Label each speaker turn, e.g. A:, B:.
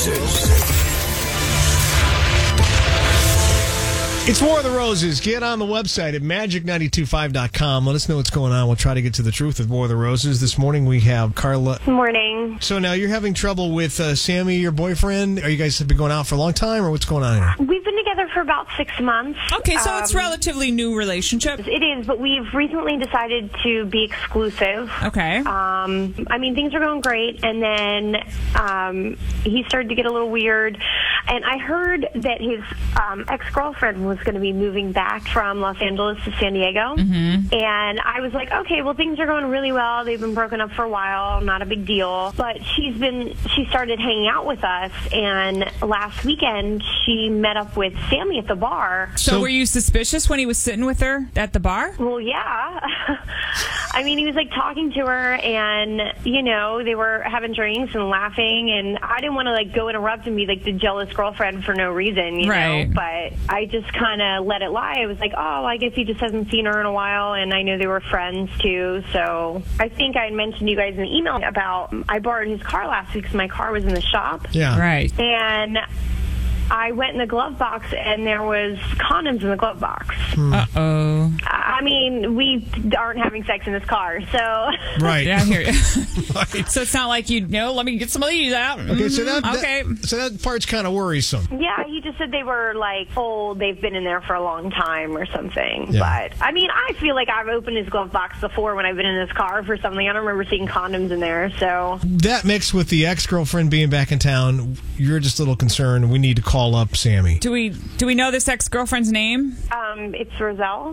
A: Roses.
B: It's War of the Roses. Get on the website at magic925.com. Let us know what's going on. We'll try to get to the truth with War of the Roses. This morning we have Carla.
C: Good morning.
B: So now you're having trouble with Sammy, your boyfriend. Are you guys have been going out for a long time, or what's going on here?
C: We've been together for about 6 months.
D: Okay, so it's relatively new relationship.
C: It is, but we've recently decided to be exclusive.
D: Okay.
C: I mean, things are going great, and then he started to get a little weird, and I heard that his ex-girlfriend was going to be moving back from Los Angeles to San Diego, and I was like, okay, well, things are going really well. They've been broken up for a while, not a big deal, but she started hanging out with us, and last weekend she met up with Sammy at the bar.
D: So were you suspicious when he was sitting with her at the bar?
C: Well, yeah. I mean, he was like talking to her, and they were having drinks and laughing, and I didn't want to like go interrupt and be like the jealous girlfriend for no reason, you know. But I just kind of let it lie. I was like, oh, I guess he just hasn't seen her in a while, and I knew they were friends too. So I think I mentioned to you guys in the email about I borrowed his car last week because my car was in the shop.
B: Yeah.
D: Right.
C: And I went in the glove box, and there was condoms in the glove box.
D: Uh-oh.
C: I mean, we aren't having sex in this car, so...
B: Right.
D: Yeah, I hear you.
B: Right.
D: So it's not like let me get some of these out.
B: Okay, so that part's kind of worrisome.
C: Yeah, he just said they were, like, old, they've been in there for a long time or something.
B: Yeah.
C: But, I mean, I feel like I've opened his glove box before when I've been in his car for something. I don't remember seeing condoms in there, so...
B: That mixed with the ex-girlfriend being back in town, you're just a little concerned. We need to call up Sammy.
D: Do we know this ex-girlfriend's name?
C: It's Roselle.